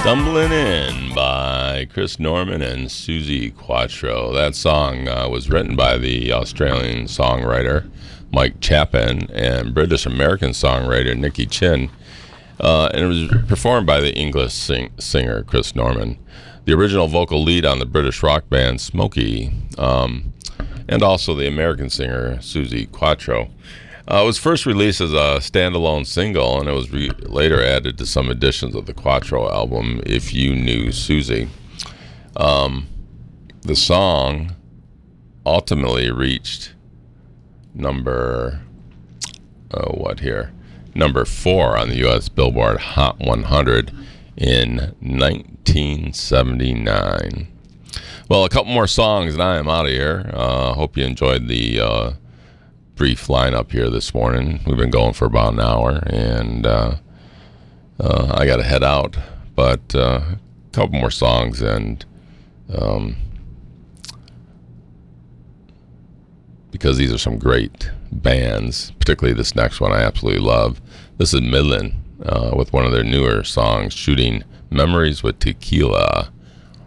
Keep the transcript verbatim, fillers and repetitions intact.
Stumbling In by Chris Norman and Suzi Quatro. That song uh, was written by the Australian songwriter Mike Chapin and British-American songwriter Nicky Chin, uh, and it was performed by the English sing- singer Chris Norman. The original vocal lead on the British rock band Smokey, um, and also the American singer Suzi Quatro. Uh, it was first released as a standalone single, and it was re- later added to some editions of the Quatro album, If You Knew Suzi. Um, the song ultimately reached number, oh, what here? Number four on the U S Billboard Hot one hundred in nineteen seventy-nine. Well, a couple more songs, and I am out of here. Uh, hope you enjoyed the Uh, brief lineup here this morning. We've been going for about an hour, and uh, uh, I got to head out, but uh, a couple more songs, and um, because these are some great bands, particularly this next one I absolutely love. This is Midland uh, with one of their newer songs, Shooting Memories with Tequila.